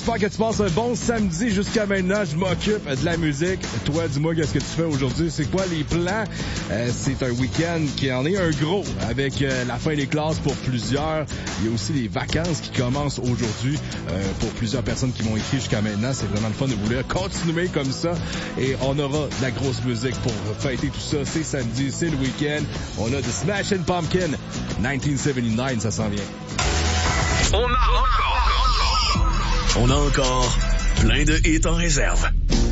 j'espère que tu passes un bon samedi jusqu'à maintenant. Je m'occupe de la musique. Toi, dis-moi qu'est-ce que tu fais aujourd'hui. C'est quoi les plans? C'est un week-end qui en est un gros avec la fin des classes pour plusieurs. Il y a aussi les vacances qui commencent aujourd'hui pour plusieurs personnes qui m'ont écrit jusqu'à maintenant. C'est vraiment le fun de vouloir continuer comme ça. Et on aura de la grosse musique pour fêter tout ça. C'est samedi, c'est le week-end. On a The Smashing Pumpkins 1979, ça s'en vient. On a encore plein de hits en réserve.